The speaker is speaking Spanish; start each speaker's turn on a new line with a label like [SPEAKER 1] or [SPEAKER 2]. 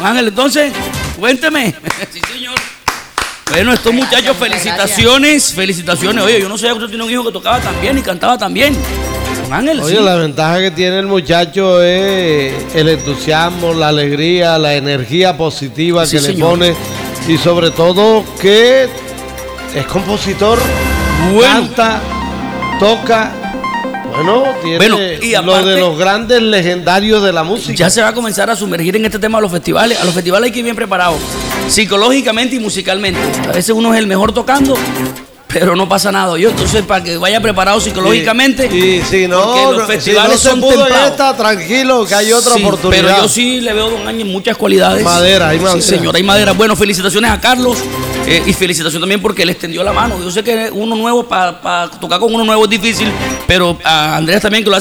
[SPEAKER 1] Ángel, entonces, cuénteme. Sí, señor. Bueno, estos muchachos, felicitaciones. Oye, yo no sabía que usted tiene un hijo que tocaba tan bien y cantaba tan bien. Don Ángel,
[SPEAKER 2] oye, sí. La ventaja que tiene el muchacho es el entusiasmo, la alegría, la energía positiva que le pone. Y sobre todo que es compositor, canta, toca. Bueno, tiene y aparte, lo de los grandes legendarios de la música.
[SPEAKER 1] Ya se va a comenzar a sumergir en este tema de los festivales. A los festivales hay que ir bien preparado, psicológicamente y musicalmente. A veces uno es el mejor tocando, pero no pasa nada. Yo, entonces, para que vaya preparado psicológicamente.
[SPEAKER 2] Y si no,
[SPEAKER 1] los festivales
[SPEAKER 2] si no se pudo en esta, tranquilo, que hay otra oportunidad.
[SPEAKER 1] Pero yo sí le veo, don Ángel, muchas cualidades.
[SPEAKER 2] Hay madera.
[SPEAKER 1] Sí, señor, hay madera. Bueno, felicitaciones a Carlos. Y felicitación también porque él extendió la mano. Yo sé que uno nuevo, para tocar con uno nuevo es difícil, pero a Andrés también, que lo hace